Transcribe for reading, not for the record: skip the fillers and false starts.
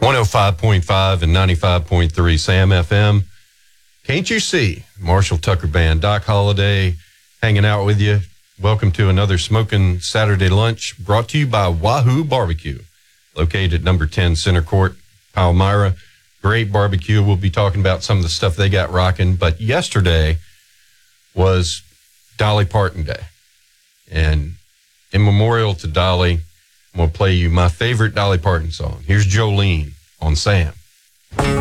105.5 and 95.3 Sam FM. Can't you see? Marshall Tucker Band, Doc Holliday hanging out with you. Welcome to another Smoking Saturday Lunch brought to you by Wahoo Barbecue, located at number 10 Center Court, Palmyra. Great barbecue. We'll be talking about some of the stuff they got rocking. But yesterday was Dolly Parton Day. And in memorial to Dolly, I'm going to play you my favorite Dolly Parton song. Here's Jolene on Sam.